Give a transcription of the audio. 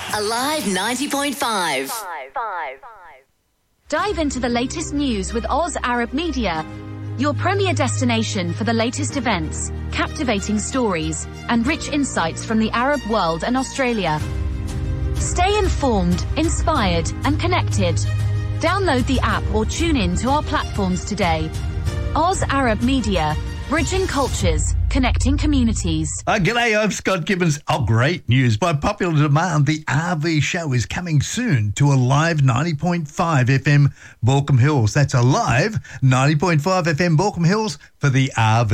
Alive 90.5. Dive into the latest news with Oz Arab Media, your premier destination for the latest events, captivating stories, and rich insights from the Arab world and Australia. Stay informed, inspired, and connected. Download the app or tune in to our platforms today. Oz Arab Media, bridging cultures, connecting communities. G'day, I'm Scott Gibbons. Great news. By popular demand, the RV show is coming soon to Alive 90.5 FM Baulkham Hills. That's Alive 90.5 FM Baulkham Hills for the RV.